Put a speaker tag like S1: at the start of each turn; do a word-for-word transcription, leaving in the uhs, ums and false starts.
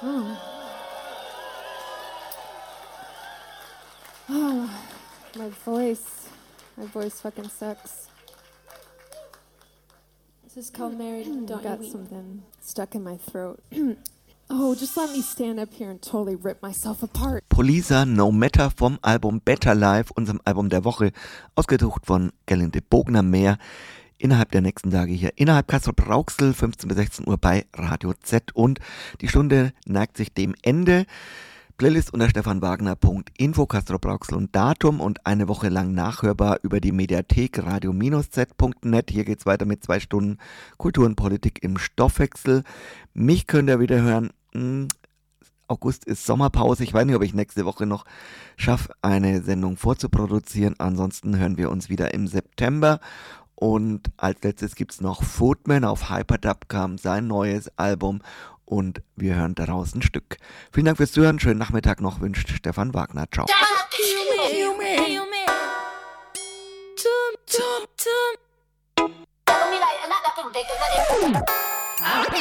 S1: Oh. Oh, my voice. My voice fucking sucks.
S2: This is called Married, Don't
S1: I got
S2: You Weep.
S1: something stuck in my throat. Oh, just let me stand up here and totally rip myself apart.
S3: Polisa No Matter vom Album Better Life, unserem Album der Woche, ausgesucht von Gerlinde Bogner-Mehr. Innerhalb der nächsten Tage hier, innerhalb Castrop-Rauxel, fünfzehn bis sechzehn Uhr bei Radio Z. Und die Stunde neigt sich dem Ende. Playlist unter stefanwagner punkt info, Castrop-Rauxel und Datum und eine Woche lang nachhörbar über die Mediathek radio z punkt net. Hier geht's weiter mit zwei Stunden Kultur und Politik im Stoffwechsel. Mich könnt ihr wieder hören. Hm, August ist Sommerpause. Ich weiß nicht, ob ich nächste Woche noch schaffe, eine Sendung vorzuproduzieren. Ansonsten hören wir uns wieder im September. Und als letztes gibt's noch Footman. Auf Hyperdub kam sein neues Album und wir hören daraus ein Stück. Vielen Dank fürs Zuhören. Schönen Nachmittag noch, wünscht Stefan Wagner. Ciao.
S4: Tell me like another thing,